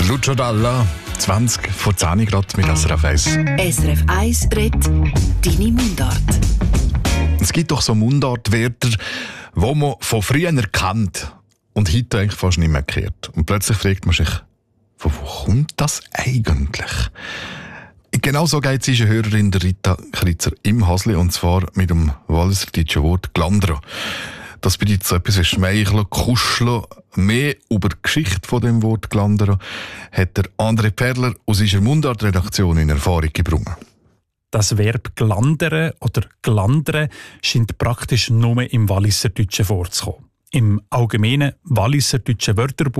Lucio Dalla, 20 vor 10 Grad mit SRF 1. SRF 1 redet deine Mundart. Es gibt doch so Mundartwörter, die man von früher kennt und heute eigentlich fast nicht mehr kennt. Und plötzlich fragt man sich, von wo kommt das eigentlich? Genau so geht es unsere Hörerin der Rita Kritzer im Hasli, und zwar mit dem walliserdeutschen Wort «glandra». Das bedeutet so etwas wie schmeicheln, kuscheln. Mehr über die Geschichte von dem Wort «glandra» hat der André Perler aus unserer Mundart-Redaktion in Erfahrung gebracht. Das Verb «glandere» oder «glandre» scheint praktisch nur im Walliserdeutschen vorzukommen. Im allgemeinen Walliserdeutschen Wörterbuch